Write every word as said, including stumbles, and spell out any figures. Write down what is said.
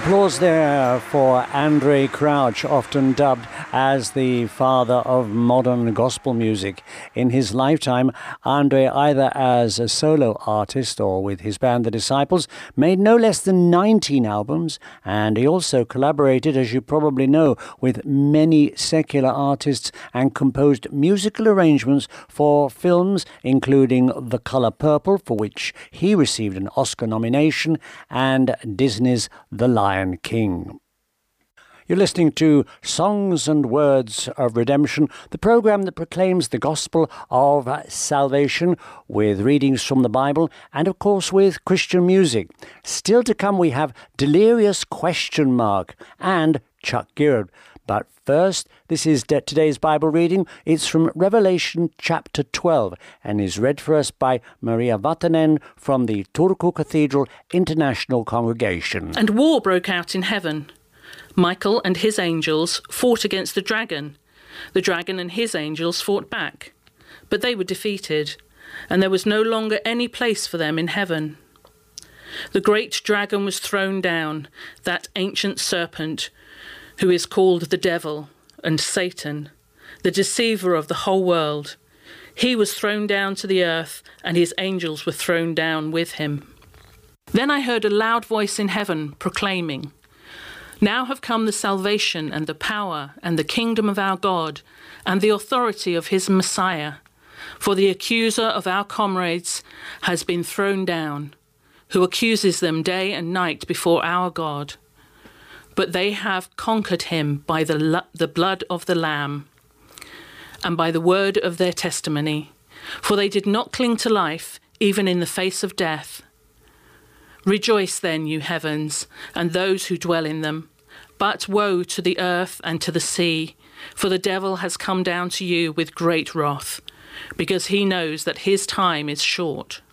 applause there for Andraé Crouch, often dubbed as the father of modern gospel music. In his lifetime, Andraé, either as a solo artist or with his band The Disciples, made no less than nineteen albums, and he also collaborated, as you probably know, with many secular artists and composed musical arrangements for films, including The Color Purple, for which he received an Oscar nomination, and Disney's The Lion King. You're listening to Songs and Words of Redemption, the program that proclaims the gospel of salvation with readings from the Bible and, of course, with Christian music. Still to come, we have Delirious Question Mark and Chuck Girard. But first, this is today's Bible reading. It's from Revelation chapter twelve and is read for us by Maria Vatanen from the Turku Cathedral International Congregation. And war broke out in heaven. Michael and his angels fought against the dragon. The dragon and his angels fought back. But they were defeated, and there was no longer any place for them in heaven. The great dragon was thrown down, that ancient serpent, who is called the devil and Satan, the deceiver of the whole world. He was thrown down to the earth, and his angels were thrown down with him. Then I heard a loud voice in heaven proclaiming, "Now have come the salvation and the power and the kingdom of our God and the authority of his Messiah. For the accuser of our comrades has been thrown down, who accuses them day and night before our God. But they have conquered him by the, the blood of the Lamb and by the word of their testimony, for they did not cling to life, even in the face of death. Rejoice then, you heavens, and those who dwell in them. But woe to the earth and to the sea, for the devil has come down to you with great wrath, because he knows that his time is short.